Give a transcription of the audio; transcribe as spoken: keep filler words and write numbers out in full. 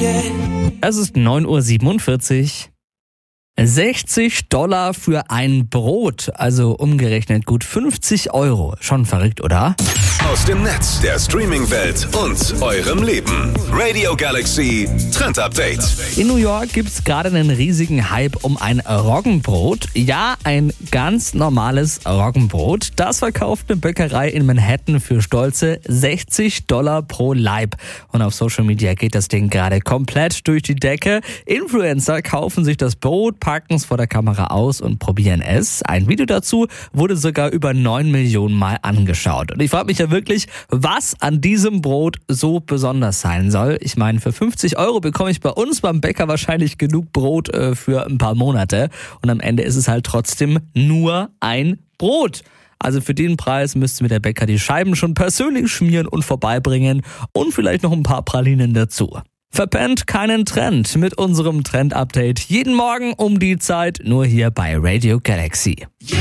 Es ist neun Uhr siebenundvierzig. sechzig Dollar für ein Brot, also umgerechnet gut fünfzig Euro. Schon verrückt, oder? Aus dem Netz, der Streaming-Welt und eurem Leben. Radio Galaxy Trend Update. In New York gibt es gerade einen riesigen Hype um ein Roggenbrot. Ja, ein ganz normales Roggenbrot. Das verkauft eine Bäckerei in Manhattan für stolze sechzig Dollar pro Laib. Und auf Social Media geht das Ding gerade komplett durch die Decke. Influencer kaufen sich das Brot, packen es vor der Kamera aus und probieren es. Ein Video dazu wurde sogar über neun Millionen Mal angeschaut. Und ich frage mich ja wirklich, was an diesem Brot so besonders sein soll. Ich meine, für fünfzig Euro bekomme ich bei uns beim Bäcker wahrscheinlich genug Brot äh, für ein paar Monate. Und am Ende ist es halt trotzdem nur ein Brot. Also für den Preis müsste mir der Bäcker die Scheiben schon persönlich schmieren und vorbeibringen und vielleicht noch ein paar Pralinen dazu. Verpennt keinen Trend mit unserem Trend-Update jeden Morgen um die Zeit, nur hier bei Radio Galaxy.